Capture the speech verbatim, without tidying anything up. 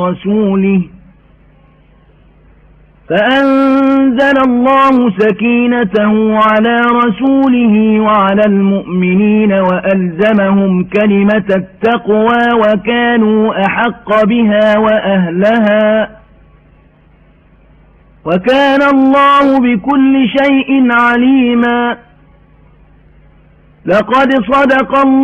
رسوله فأنزل الله سكينته على رسوله وعلى المؤمنين وألزمهم كلمة التقوى وكانوا أحق بها وأهلها وكان الله بكل شيء عليما. لقد صدق الله